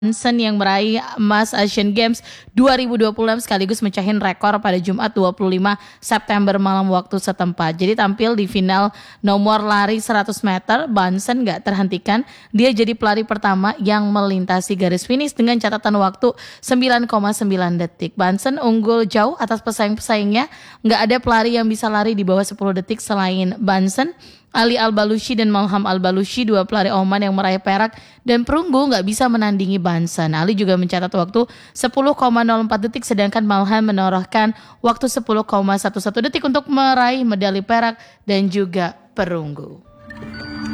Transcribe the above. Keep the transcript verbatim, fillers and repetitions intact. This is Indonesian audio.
Johnson yang meraih emas Asian Games dua ribu dua puluh enam sekaligus mencahin rekor pada Jumat dua puluh lima September malam waktu setempat. Jadi tampil di final nomor lari seratus meter, Johnson gak terhentikan. Dia jadi pelari pertama yang melintasi garis finish dengan catatan waktu sembilan koma sembilan detik. Johnson unggul jauh atas pesaing-pesaingnya. Gak ada pelari yang bisa lari di bawah sepuluh detik selain Johnson. Ali Al-Balushi dan Malham Al-Balushi, dua pelari Oman yang meraih perak dan perunggu nggak bisa menandingi Johnson. Ali juga mencatat waktu sepuluh koma nol empat detik, sedangkan Malham menorehkan waktu sepuluh koma satu satu detik untuk meraih medali perak dan juga perunggu.